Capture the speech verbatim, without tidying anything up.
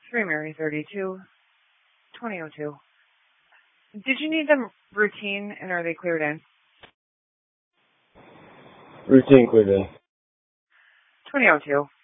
Three Mary thirty-two, twenty oh two. Did you need them routine, and are they cleared in? Routine cleared in. twenty oh two.